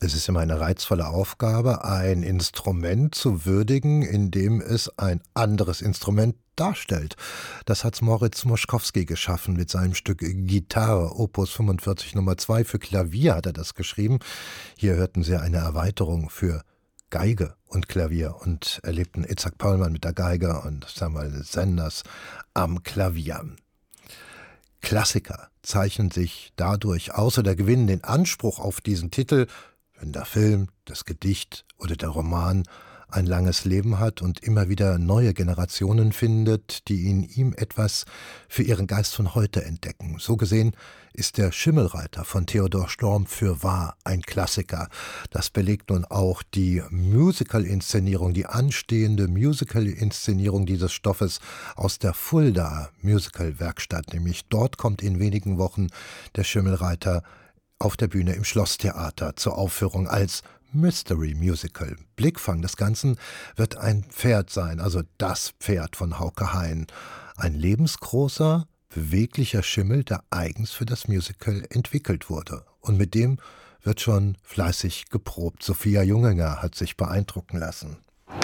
Es ist immer eine reizvolle Aufgabe, ein Instrument zu würdigen, indem es ein anderes Instrument darstellt. Das hat Moritz Moschkowski geschaffen mit seinem Stück Gitarre, Opus 45 Nummer 2. Für Klavier hat er das geschrieben. Hier hörten Sie eine Erweiterung für Geige und Klavier und erlebten Itzhak Pollmann mit der Geige und Samuel Sanders am Klavier. Klassiker zeichnen sich dadurch aus oder gewinnen den Anspruch auf diesen Titel, wenn der Film, das Gedicht oder der Roman ein langes Leben hat und immer wieder neue Generationen findet, die in ihm etwas für ihren Geist von heute entdecken. So gesehen ist der Schimmelreiter von Theodor Storm fürwahr ein Klassiker. Das belegt nun auch die Musical-Inszenierung, die anstehende Musical-Inszenierung dieses Stoffes aus der Fulda Musical-Werkstatt. Nämlich dort kommt in wenigen Wochen der Schimmelreiter auf der Bühne im Schlosstheater zur Aufführung als Mystery Musical. Blickfang des Ganzen wird ein Pferd sein, also das Pferd von Hauke Hein. Ein lebensgroßer, beweglicher Schimmel, der eigens für das Musical entwickelt wurde. Und mit dem wird schon fleißig geprobt. Sophia Junginger hat sich beeindrucken lassen.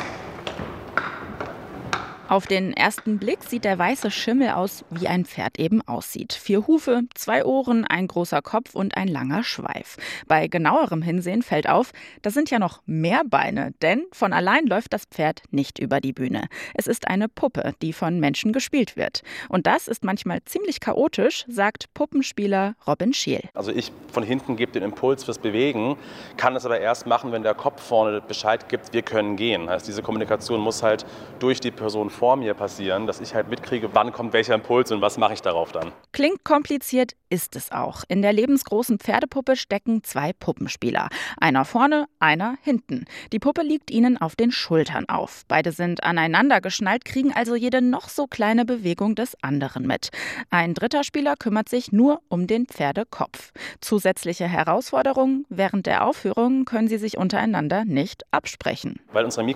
Auf den ersten Blick sieht der weiße Schimmel aus, wie ein Pferd eben aussieht. 4 Hufe, 2 Ohren, ein großer Kopf und ein langer Schweif. Bei genauerem Hinsehen fällt auf, das sind ja noch mehr Beine, denn von allein läuft das Pferd nicht über die Bühne. Es ist eine Puppe, die von Menschen gespielt wird. Und das ist manchmal ziemlich chaotisch, sagt Puppenspieler Robin Scheel. Also ich von hinten gebe den Impuls fürs Bewegen, kann es aber erst machen, wenn der Kopf vorne Bescheid gibt, wir können gehen. Heißt, diese Kommunikation muss halt durch die Person vor mir passieren, dass ich halt mitkriege, wann kommt welcher Impuls und was mache ich darauf dann. Klingt kompliziert, ist es auch. In der lebensgroßen Pferdepuppe stecken 2 Puppenspieler. Einer vorne, einer hinten. Die Puppe liegt ihnen auf den Schultern auf. Beide sind aneinander geschnallt, kriegen also jede noch so kleine Bewegung des anderen mit. Ein dritter Spieler kümmert sich nur um den Pferdekopf. Zusätzliche Herausforderungen: während der Aufführung können sie sich untereinander nicht absprechen. Weil unsere